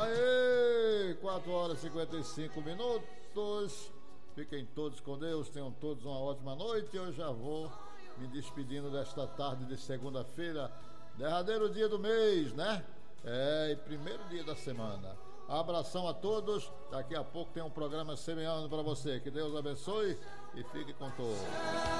Aê! 4 horas e 55 minutos. Fiquem todos com Deus, tenham todos uma ótima noite. Eu já vou me despedindo desta tarde de segunda-feira, derradeiro dia do mês, né? E primeiro dia da semana. Abração a todos. Daqui a pouco tem um programa semeando para você. Que Deus abençoe e fique com todos.